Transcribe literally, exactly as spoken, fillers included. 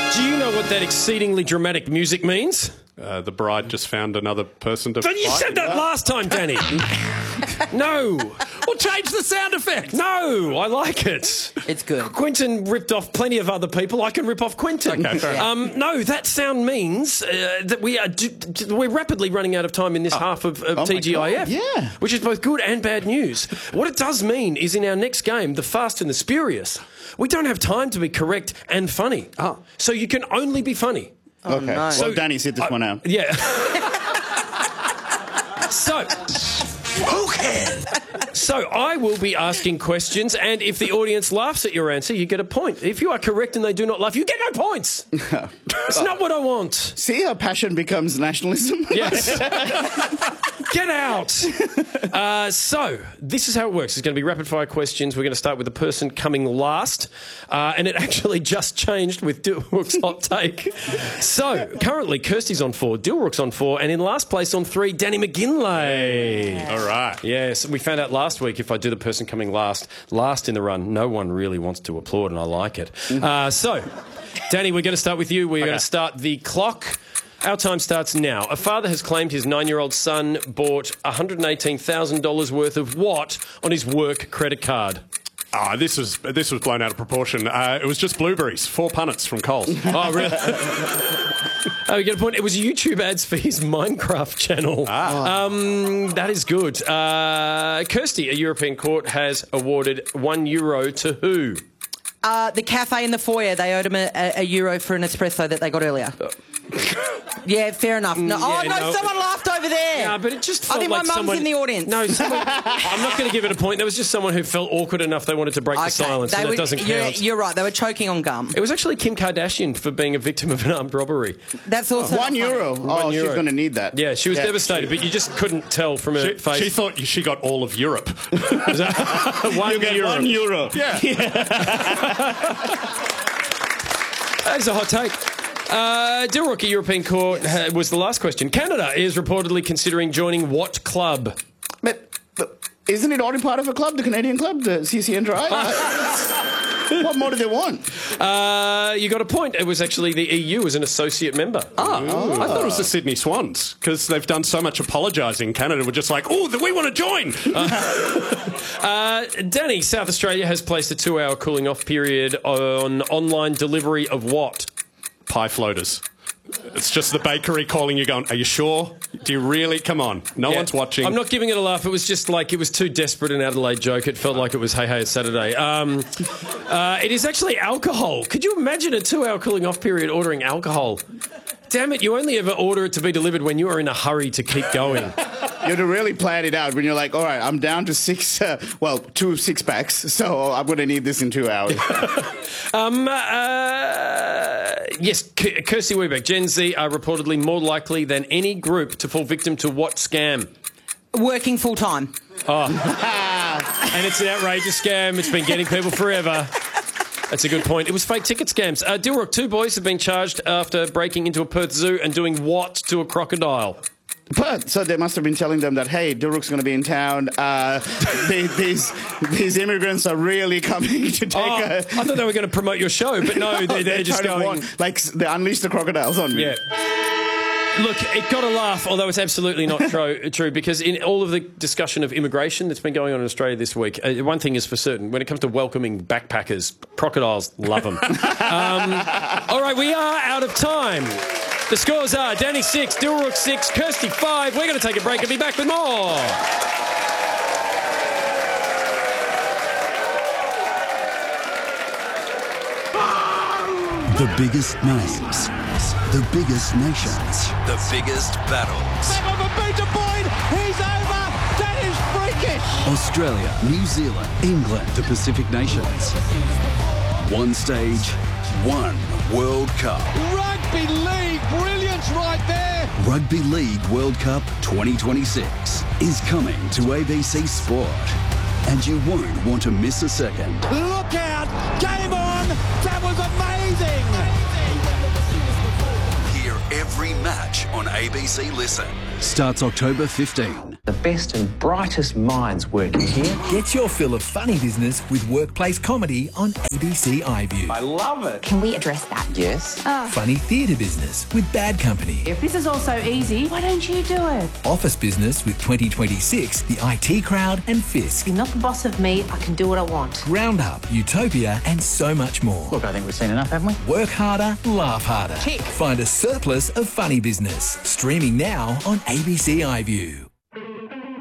Do you know what that exceedingly dramatic music means? Uh, the bride just found another person to But you fight. said that last time, Danny. No. Well, change the sound effect. No, I like it. It's good. Quentin ripped off plenty of other people. I can rip off Quentin. Okay, fair enough. um, no, that sound means uh, that we are d- d- we're rapidly running out of time in this half of, of Oh my T G I F. God, yeah. Which is both good and bad news. What it does mean is in our next game, The Fast and the Spurious, we don't have time to be correct and funny. Oh. So you can only be funny. Okay. no. Well, So- Danny, sit this one out. Yeah. So, who can? So I will be asking questions, and if the audience laughs at your answer, you get a point. If you are correct and they do not laugh, you get no points. It's not what I want. See how passion becomes nationalism? Yes. Get out. Uh, so this is how it works. It's going to be rapid fire questions. We're going to start with the person coming last, uh, and it actually just changed with Dilrook's hot take. So currently, Kirsty's on four, Dilrook's on four, and in last place on three, Danny McGinlay. All right. Yes, we found out last week if I do the person coming last, last in the run, no one really wants to applaud, and I like it. Uh, so, Danny, we're going to start with you. We're Okay. going to start the clock. Our time starts now. A father has claimed his nine-year-old son bought one hundred eighteen thousand dollars worth of what on his work credit card? Ah, this was this was blown out of proportion. Uh, it was just blueberries, four punnets from Coles. Oh, really? Oh, you get a point. It was YouTube ads for his Minecraft channel. Ah. Um, that is good. Uh, Kirsty, a European court has awarded one euro to who? Uh, the cafe in the foyer, they owed him a, a, a euro for an espresso that they got earlier. Yeah, fair enough. No, oh, yeah, no, no. someone laughed over there. Yeah, but it just I felt think like my mum's someone... in the audience. No, someone... I'm not going to give it a point. There was just someone who felt awkward enough they wanted to break the Okay, silence, they and that were- doesn't you're, count. you're right, they were choking on gum. It was actually Kim Kardashian for being a victim of an armed robbery. That's also One not funny. euro. One oh, euro. she's going to need that. Yeah, she was devastated, but you just couldn't tell from her She, face. she thought she got all of Europe. Was that- one You get euro. one euro. Yeah. That's a hot take. Uh, Dilrook, a European court, uh, was the last question. Canada is reportedly considering joining what club? But, but isn't it already part of a club, the Canadian club, the C C N T R I? What more do they want? Uh, you got a point. It was actually the E U as an associate member. Oh, I thought it was the Sydney Swans because they've done so much apologising. Canada were just like, oh, we want to join. Uh, Danny, South Australia has placed a two-hour cooling-off period on online delivery of what? Pie floaters. It's just the bakery calling you going, are you sure? Do you really? Come on. No Yeah. one's watching. I'm not giving it a laugh. It was just like it was too desperate an Adelaide joke. It felt like it was Hey Hey It's Saturday. Um, uh, it is actually alcohol. Could you imagine a two-hour cooling-off period ordering alcohol? Damn it, you only ever order it to be delivered when you are in a hurry to keep going. You have to really plan it out when you're like, all right, I'm down to six, uh, well, two six packs, so I'm going to need this in two hours. um, uh, yes, K- Kirsty Webeck, Gen Z are reportedly more likely than any group to fall victim to what scam? Working full time. And it's an outrageous scam. It's been getting people forever. That's a good point. It was fake ticket scams. Uh, Dilrook, two boys have been charged after breaking into a Perth zoo and doing what to a crocodile? But so they must have been telling them that, hey, Dilrook's going to be in town. Uh, they, these these immigrants are really coming to take Oh, a. I thought they were going to promote your show, but no, they're, they're just trying to going... warn- like they unleash the crocodiles on me. Yeah. Look, it got a laugh, although it's absolutely not true, true, because in all of the discussion of immigration that's been going on in Australia this week, uh, one thing is for certain, when it comes to welcoming backpackers, crocodiles love them. um, all right, we are out of time. The scores are Danny six, Dilrook six, Kirsty five. We're going to take a break and be back with more. The biggest names, the biggest nations, The biggest battles. On the beat point, he's over. That is freakish. Australia, New Zealand, England, the Pacific nations. One stage, one World Cup. Rugby league brilliance right there. Rugby League World Cup twenty twenty-six is coming to A B C Sport. And you won't want to miss a second. Look out. Game on. That was amazing. Hear every match on A B C Listen. Starts October fifteenth. The best and brightest minds working here. Get your fill of funny business with workplace comedy on A B C iView. I love it. Can we address that? Yes. Oh. Funny theatre business with Bad Company. If this is all so easy, why don't you do it? Office business with twenty twenty-six, The I T Crowd and Fisk. You're not the boss of me, I can do what I want. Round Up, Utopia and so much more. Look, I think we've seen enough, haven't we? Work harder, laugh harder. Tick. Find a surplus of funny business. Streaming now on A B C iView.